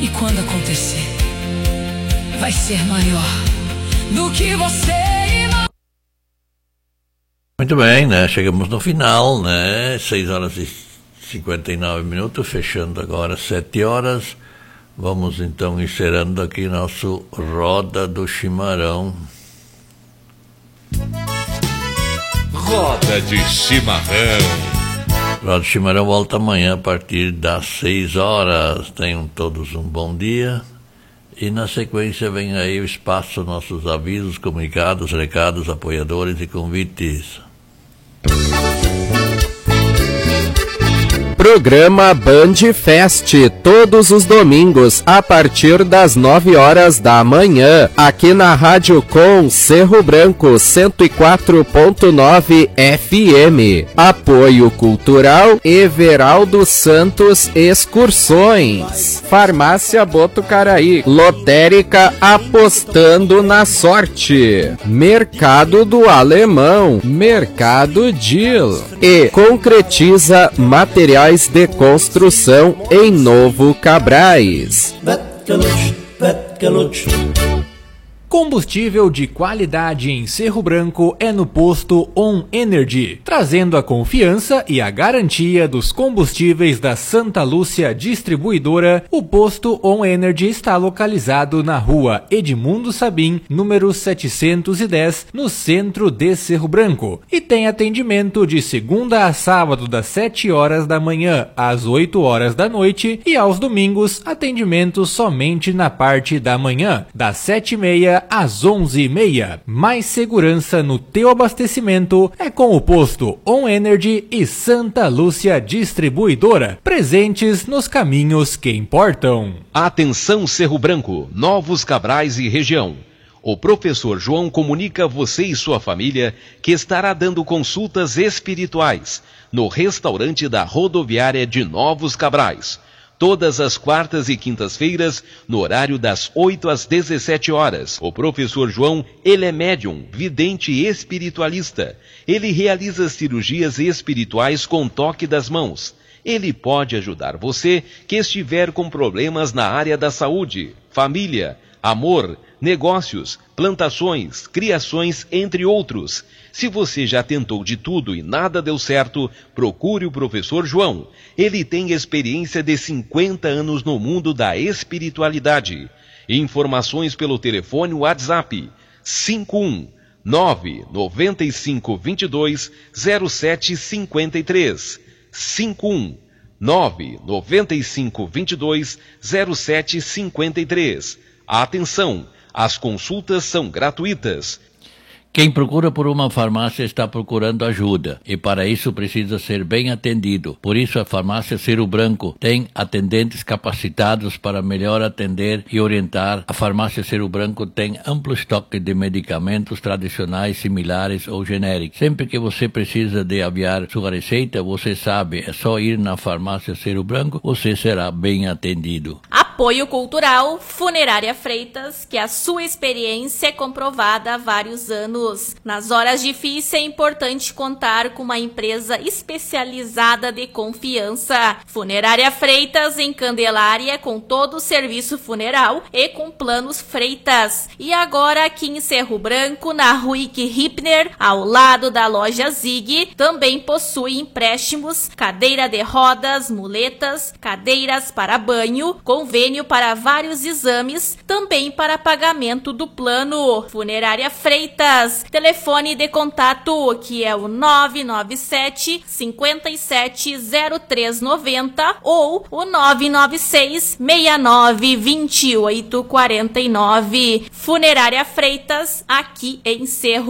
E quando acontecer, vai ser maior do que você imagina. Muito bem, né? Chegamos no final, né? 6h59, fechando agora 7h. Vamos então encerrando aqui nosso Roda do Chimarrão. Roda de Chimarrão. Roda do Chimarrão volta amanhã a partir das 6h. Tenham todos um bom dia. E na sequência vem aí o espaço, nossos avisos, comunicados, recados, apoiadores e convites. Programa Band Fest, todos os domingos, a partir das 9h da manhã, aqui na Rádio Com Cerro Branco 104.9 FM. Apoio Cultural Everaldo Santos Excursões. Farmácia Botucaraí, Lotérica Apostando na Sorte. Mercado do Alemão, Mercado Deal. E Concretiza Materiais de construção em Novo Cabrais. Combustível de qualidade em Cerro Branco é no posto On Energy, trazendo a confiança e a garantia dos combustíveis da Santa Lúcia Distribuidora. O posto On Energy está localizado na rua Edmundo Sabim, número 710, no centro de Cerro Branco, e tem atendimento de segunda a sábado das 7h da manhã às 8h da noite, e aos domingos atendimento somente na parte da manhã, das 7h30 às 11h30. Mais segurança no teu abastecimento é com o posto On Energy e Santa Lúcia Distribuidora, presentes nos caminhos que importam. Atenção Cerro Branco, Novos Cabrais e região. O professor João comunica a você e sua família que estará dando consultas espirituais no restaurante da rodoviária de Novos Cabrais, todas as quartas e quintas-feiras, no horário das 8 às 17h. O professor João, ele é médium, vidente e espiritualista. Ele realiza cirurgias espirituais com toque das mãos. Ele pode ajudar você que estiver com problemas na área da saúde, família, amor, negócios, plantações, criações, entre outros. Se você já tentou de tudo e nada deu certo, procure o professor João. Ele tem experiência de 50 anos no mundo da espiritualidade. Informações pelo telefone WhatsApp 51995220753. 51995220753. Atenção, as consultas são gratuitas. Quem procura por uma farmácia está procurando ajuda e para isso precisa ser bem atendido. Por isso a farmácia Cerro Branco tem atendentes capacitados para melhor atender e orientar. A farmácia Cerro Branco tem amplo estoque de medicamentos tradicionais, similares ou genéricos. Sempre que você precisa de aviar sua receita, você sabe, é só ir na farmácia Cerro Branco, você será bem atendido. Apoio Cultural Funerária Freitas, que a sua experiência é comprovada há vários anos. Nas horas difíceis é importante contar com uma empresa especializada de confiança. Funerária Freitas em Candelária, com todo o serviço funeral e com planos Freitas. E agora aqui em Cerro Branco, na Ruick Hipner, ao lado da loja Zig, também possui empréstimos, cadeira de rodas, muletas, cadeiras para banho, convênio para vários exames, também para pagamento do plano. Funerária Freitas, telefone de contato que é o 997 570390 ou o 996 69 2849. Funerária Freitas, aqui em Cerro